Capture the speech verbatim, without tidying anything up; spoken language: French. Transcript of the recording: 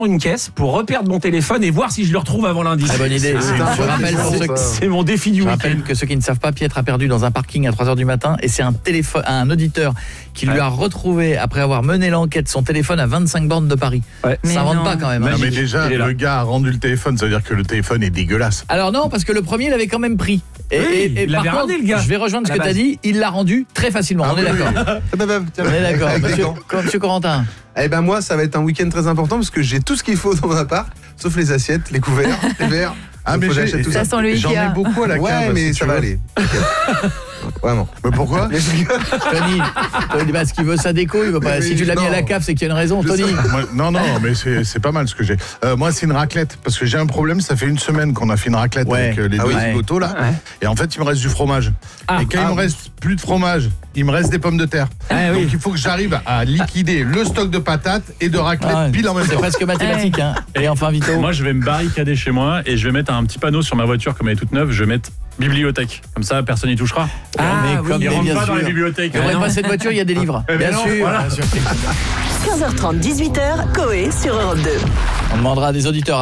une caisse pour reperdre mon téléphone et voir si je le retrouve avant lundi. Très bonne idée. C'est, Je rappelle pour ceux qui- C'est mon défi du Je week-end. rappelle que ceux qui ne savent pas, Pietre a perdu dans un parking à trois heures du matin et c'est un téléphone, un auditeur qui lui Ouais. a retrouvé, après avoir mené l'enquête, son téléphone à vingt-cinq bornes de Paris. Ouais. Ça Mais invente non. pas quand même. hein. Non mais déjà, Il est là. le gars a rendu le téléphone, ça veut dire que le téléphone est dégueulasse. Alors non, parce que le premier, il avait quand même pris. Et, Oui, et- et il par l'avait contre, ramené, le gars, je vais rejoindre ce à que la tu as base. dit, il l'a rendu très facilement. Ah on est oui, d'accord. Ah bah, bah, tiens, On est d'accord. avec Monsieur, les monsieur Corentin. Eh ben moi, ça va être un week-end très important parce que j'ai tout ce qu'il faut dans mon appart, sauf les assiettes, les couverts, les verres. Ah Donc, mais faut que j'ai- j'achète tout ça. Ça sent le j'en ai Ikea. beaucoup à la cave. Ouais, mais si ça tu va veux. aller. T'inquiète. Vraiment. Mais pourquoi Tony, Tony, parce qu'il veut sa déco, il veut pas. Mais Si tu l'as mis non. à la cave, c'est qu'il y a une raison, Je Tony. sais. Moi, non, non, mais c'est, c'est pas mal ce que j'ai. Euh, moi, c'est une raclette, parce que j'ai un problème, ça fait une semaine qu'on a fait une raclette Ouais. avec euh, les Ah deux oui. zigotos, là. Ouais. Et en fait, il me reste du fromage. Ah. et quand Ah. il me reste plus de fromage, il me reste des pommes de terre. Ah oui. Donc il faut que j'arrive à liquider le stock de patates et de raclette Ah, pile en même c'est temps. presque mathématique. Hein. Et enfin, Vito. Moi, je vais me barricader chez moi et je vais mettre un petit panneau sur ma voiture, comme elle est toute neuve. Je vais mettre bibliothèque. Comme ça, personne n'y touchera. Ah, mais oui. comme Ils mais rentrent bien pas dans les sûr. bibliothèques. Il devrait passer de voiture, il y a des livres. Eh ben Bien non, sûr. voilà. bien sûr. quinze heures trente, dix-huit heures, Coé sur Europe deux. On demandera à des auditeurs